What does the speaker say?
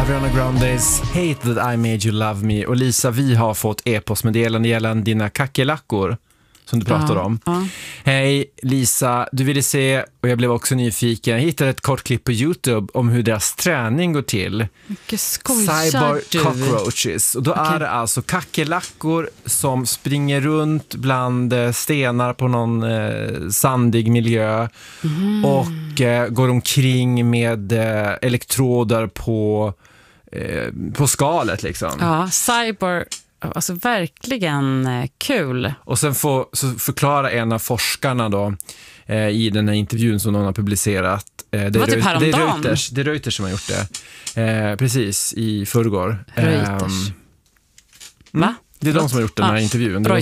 Ariana Grandes Hate That I Made You Love Me. Och Lisa, vi har fått e-postmeddelande gällande dina kackerlackor som du pratar om. Hej Lisa, du ville se, och jag blev också nyfiken. Jag hittade ett kort klipp på YouTube om hur deras träning går till. Cyborg cockroaches. Och då är det alltså kackerlackor som springer runt bland stenar på någon sandig miljö och går omkring med elektroder på skalet liksom. Ja, cyborg. Alltså verkligen kul. Och sen så förklara en av forskarna då i den här intervjun som någon har publicerat. Det var typ häromdagen. Det är Reuters som har gjort det. Precis, i förrgår. Reuters. Va? Det är de som har gjort den här intervjun. Det är